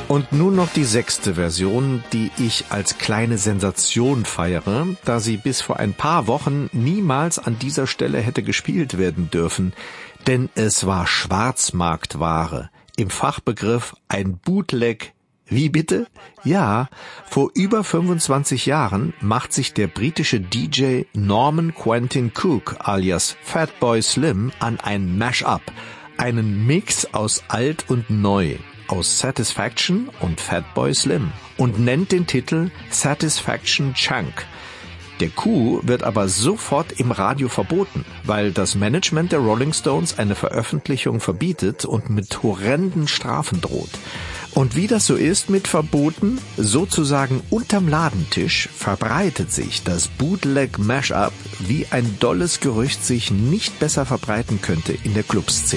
Und nun noch die 6. Version, die ich als kleine Sensation feiere, da sie bis vor ein paar Wochen niemals an dieser Stelle hätte gespielt werden dürfen. Denn es war Schwarzmarktware, im Fachbegriff ein Bootleg. Wie bitte? Ja, vor über 25 Jahren macht sich der britische DJ Norman Quentin Cook alias Fatboy Slim an ein Mash-up, einen Mix aus alt und neu, aus Satisfaction und Fatboy Slim und nennt den Titel Satisfaction Chunk. Der Coup wird aber sofort im Radio verboten, weil das Management der Rolling Stones eine Veröffentlichung verbietet und mit horrenden Strafen droht. Und wie das so ist mit Verboten, sozusagen unterm Ladentisch, verbreitet sich das Bootleg Mashup, wie ein dolles Gerücht sich nicht besser verbreiten könnte in der Clubszene.